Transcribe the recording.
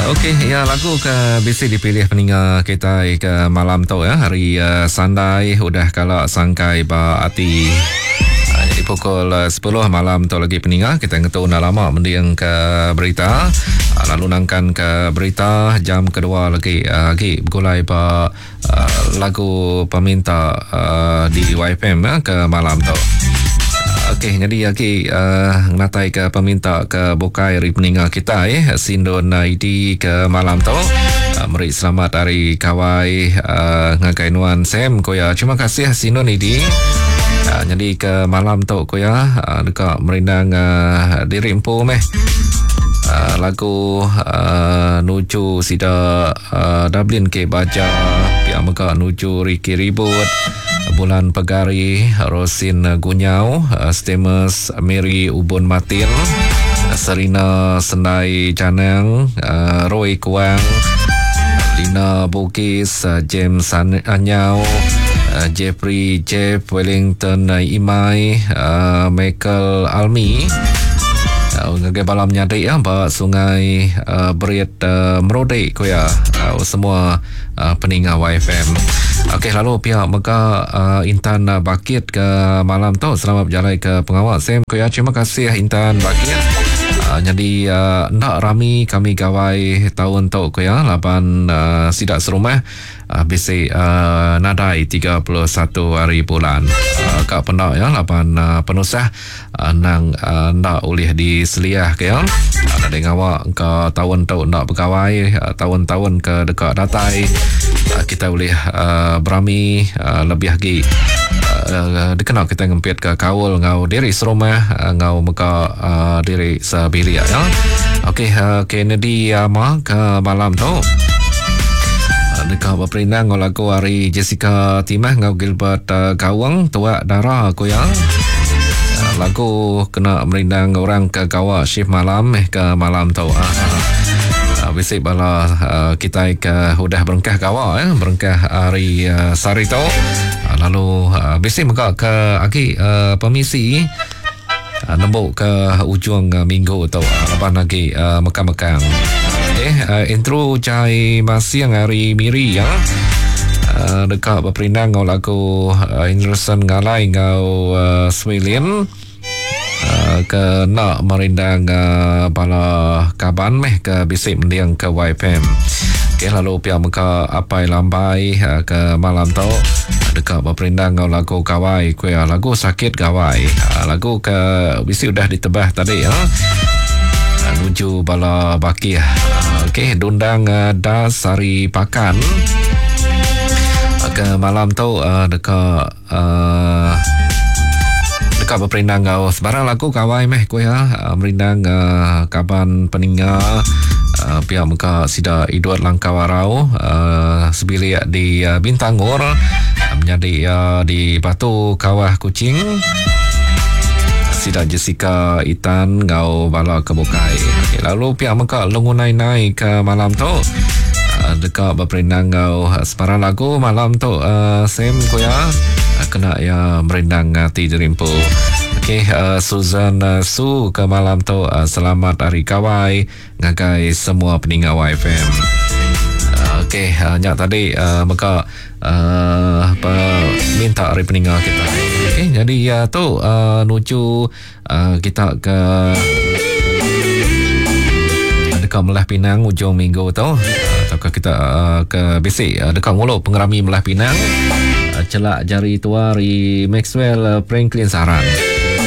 Okey, ya lagu ke bisi dipilih peninggal kita ke malam tu ya. Hari Sandai udah kalau sangkai ba ati. Jadi pukul 10 malam tu lagi peninggal kita ngetu dah lama mendiang ke berita. Lalu nangkan ke berita jam kedua lagi bergulai ba lagu peminta di YFM ya, ke malam tu. Okey, jadi ngatai ke peminta ke bukai hari peninggal kita Sindon ID ke malam tu. Meri selamat hari kawai ngagai nuan Sam koya. Terima kasih Sindon ID. Jadi ke malam tu koya dekat merindang diri empu meh. Lagu nuju sida Dublin ke baca pihak meka nuju Ricky Ribut Bulan Pegari Rosin Gunyau Stemus Mary Ubun Matin Serina Sendai Canang Roy Kuang Lina Bukis James Anyau Jeffrey Jeff Wellington Imai Michael Almi ngagai balam nyadai ba sungai Berit Merode koya semua peninggal YFM. Okey, lalu pihak meka Intan Bakit ke malam tu selamat berjalan ke pengawal Sam koya. Terima kasih Intan Bakit. Jadi ndak rami kami gawai tahun tu koya 8 sidak serumah bisi nadai 31 hari bulan kak pendak ya 8 penusah nang ndak boleh diseliah ke ya ada dengawa ke tahun tu ndak bergawai tahun-tahun ke dekat datai kita boleh berami lebih lagi dikenal kita ngempit ke kaul ngau diri serumah ngau meka diri sebilik ya. Okey, Kennedy ma ke malam tu dekat berperindang ngau lagu hari Jessica Timah ngau Gilbert Gawang tua darah aku ya. Lagu kena merindang orang ke kawa shift malam ke malam tu bisik bala kita ke udah berengkah kawa berengkah hari sari tu lalu bisik meka ke aki pemisi nembuk ke ujung minggu tu lepas lagi mekang-mekang intro cai masih hari miri ya dekat berperindang ngau lagu Interesan ngalai ngau Swilin ke nak merindang bala kaban meh ke bisik mendiang ke YFM. Okey, lalu pihak meka apai lambai ke malam tu dekat berperindang ngau lagu kawai kuya lagu sakit kawai lagu ke bisik udah ditebah tadi ya nuju bala baki. Okey, dundang Dasari Pakan ke malam tu dekat berperindang ngau sebarang lagu kawai meh ko ya merindang kaban peninggal pihak muka sida Edward Langkawarau sebilik di Bintangor menjadi di Batu Kawah Kucing sida Jessica Itan ngau bala kebukai. Okay, lalu pihak muka lungunai naik ke malam tu dekat berperindang ngau sebarang lagu malam tu Sam ko ya kena ya merindang ti jerimpu. Okey, Susan Su ke malam tu selamat hari kawai ngagai semua peninggal YFM. Okey, nyak tadi maka minta hari peninggal kita. Okey, jadi ya tu nuju kita ke dekat Melah Pinang ujung minggu tu atau kita ke basic dekat Ngulu Pengerami Melah Pinang celak jari tua Maxwell Franklin Saran.